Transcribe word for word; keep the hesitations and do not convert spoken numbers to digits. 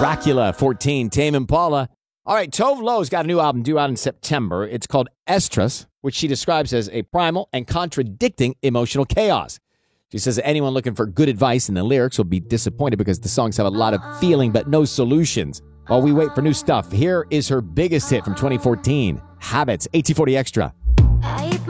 Dracula, fourteen, Tame Impala. All right, Tove Lo's got a new album due out in September. It's called Estrus, which she describes as a primal and contradicting emotional chaos. She says that anyone looking for good advice in the lyrics will be disappointed because the songs have a lot of feeling but no solutions. While we wait for new stuff, here is her biggest hit from twenty fourteen, Habits, eighteen forty Extra.